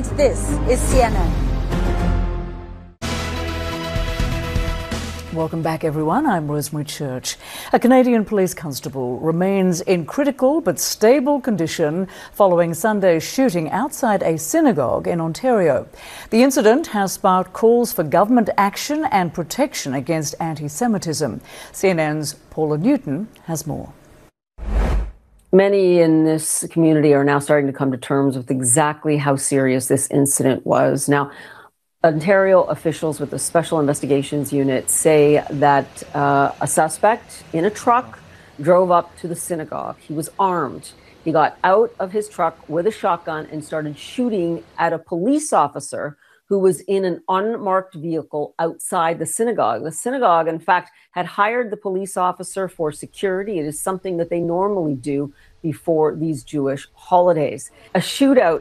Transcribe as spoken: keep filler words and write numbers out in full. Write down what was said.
This is C N N. Welcome back, everyone. I'm Rosemary Church. A Canadian police constable remains in critical but stable condition following Sunday's shooting outside a synagogue in Ontario. The incident has sparked calls for government action and protection against anti-Semitism. C N N's Paula Newton has more. Many in this community are now starting to come to terms with exactly how serious this incident was. Now, Ontario officials with the Special Investigations Unit say that uh, a suspect in a truck drove up to the synagogue. He was armed. He got out of his truck with a shotgun and started shooting at a police officer who was in an unmarked vehicle outside the synagogue. The synagogue, in fact, had hired the police officer for security. It is something that they normally do before these Jewish holidays. A shootout